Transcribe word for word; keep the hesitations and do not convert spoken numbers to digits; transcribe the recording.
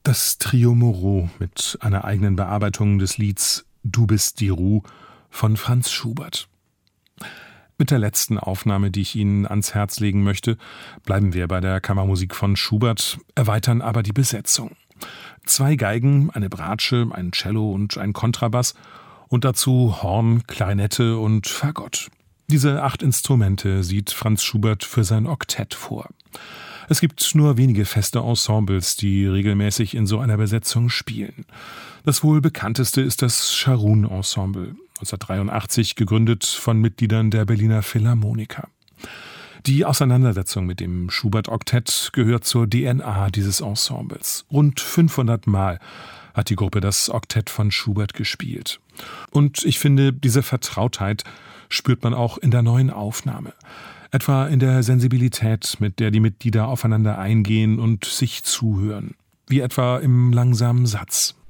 Das Trio Moreau mit einer eigenen Bearbeitung des Lieds »Du bist die Ruh« von Franz Schubert. Mit der letzten Aufnahme, die ich Ihnen ans Herz legen möchte, bleiben wir bei der Kammermusik von Schubert, erweitern aber die Besetzung. Zwei Geigen, eine Bratsche, ein Cello und ein Kontrabass und dazu Horn, Klarinette und Fagott. Diese acht Instrumente sieht Franz Schubert für sein Oktett vor. Es gibt nur wenige feste Ensembles, die regelmäßig in so einer Besetzung spielen. Das wohl bekannteste ist das Scharun-Ensemble, neunzehnhundertdreiundachtzig gegründet von Mitgliedern der Berliner Philharmoniker. Die Auseinandersetzung mit dem Schubert-Oktett gehört zur D N A dieses Ensembles. Rund fünfhundert Mal hat die Gruppe das Oktett von Schubert gespielt. Und ich finde, diese Vertrautheit spürt man auch in der neuen Aufnahme. Etwa in der Sensibilität, mit der die Mitglieder aufeinander eingehen und sich zuhören. Wie etwa im langsamen Satz.